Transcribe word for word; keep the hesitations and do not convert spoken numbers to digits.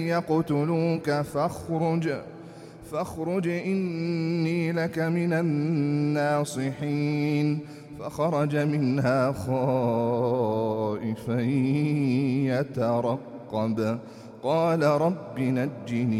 يقتلوك فاخرج فاخرج إني لك من الناصحين. فخرج منها خائفا يترقب قال رب نجني